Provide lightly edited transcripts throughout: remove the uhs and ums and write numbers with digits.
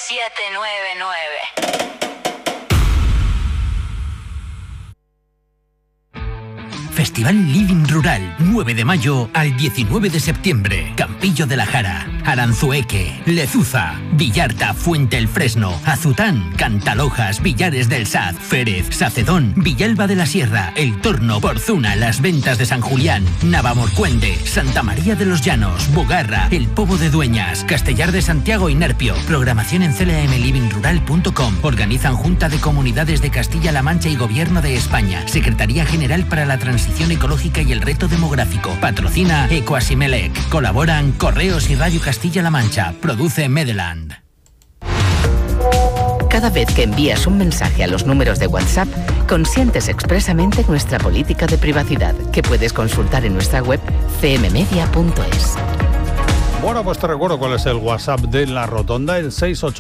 799. Festival Living Rural, 9 de mayo al 19 de septiembre. Campillo de la Jara, Aranzueque, Lezuza, Villarta, Fuente el Fresno, Azután, Cantalojas, Villares del Saz, Férez, Sacedón, Villalba de la Sierra, El Torno, Porzuna, Las Ventas de San Julián, Navamorcuende, Santa María de los Llanos, Bogarra, El Pobo de Dueñas, Castellar de Santiago y Nerpio. Programación en clamlivingrural.com. Organizan Junta de Comunidades de Castilla-La Mancha y Gobierno de España. Secretaría General para la Transición Ecológica y el Reto Demográfico. Patrocina Ecoasimelec. Colaboran Correos y Radio Castilla-La Mancha. Produce Medeland. Cada vez que envías un mensaje a los números de WhatsApp, consientes expresamente nuestra política de privacidad, que puedes consultar en nuestra web cmmedia.es. Bueno, pues te recuerdo cuál es el WhatsApp de La Rotonda, el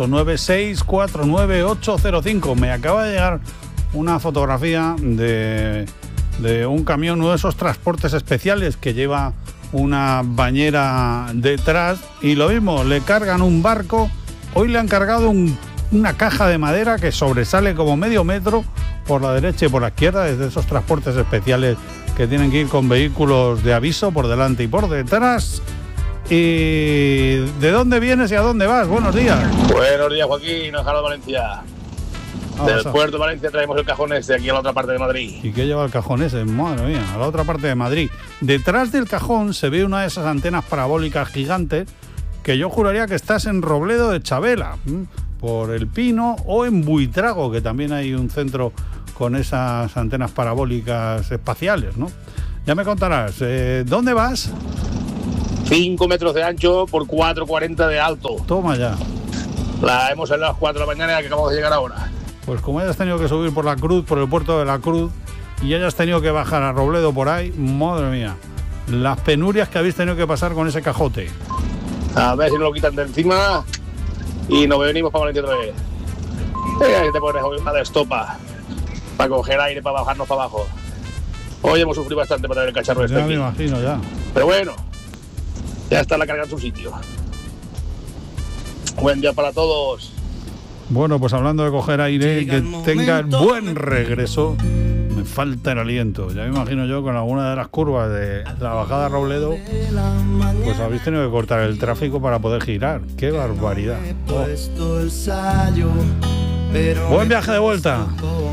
689-649-805. Me acaba de llegar una fotografía de un camión, uno de esos transportes especiales que lleva una bañera detrás, y lo mismo, le cargan un barco. Hoy le han cargado una caja de madera que sobresale como medio metro por la derecha y por la izquierda, desde esos transportes especiales que tienen que ir con vehículos de aviso por delante y por detrás. ¿Y de dónde vienes y a dónde vas? Buenos días. Buenos días, Joaquín, Ojalo de Valencia. Del puerto de Valencia traemos el cajón ese aquí a la otra parte de Madrid. ¿Y qué lleva el cajón ese? Madre mía, a la otra parte de Madrid. Detrás del cajón se ve una de esas antenas parabólicas gigantes que yo juraría que estás en Robledo de Chabela, por El Pino, o en Buitrago, que también hay un centro con esas antenas parabólicas espaciales, ¿no? Ya me contarás. ¿Dónde vas? 5 metros de ancho por 4,40 de alto. Toma ya. La hemos salido a las 4 de la mañana y que acabamos de llegar ahora. Pues como hayas tenido que subir por la Cruz, por el puerto de la Cruz, y hayas tenido que bajar a Robledo por ahí, madre mía, las penurias que habéis tenido que pasar con ese cajote. A ver si nos lo quitan de encima y nos venimos para Valencia otra vez. Ahí te pones una de estopa para coger aire, para bajarnos para abajo. Hoy hemos sufrido bastante para ver el cacharro este. Ya me imagino, ya. Pero bueno, ya está la carga en su sitio. Buen día para todos. Bueno, pues hablando de coger aire, que tenga el buen regreso. Me falta el aliento. Ya me imagino yo con alguna de las curvas de la bajada a Robledo, pues habéis tenido que cortar el tráfico para poder girar. ¡Qué barbaridad! Oh. Buen viaje de vuelta.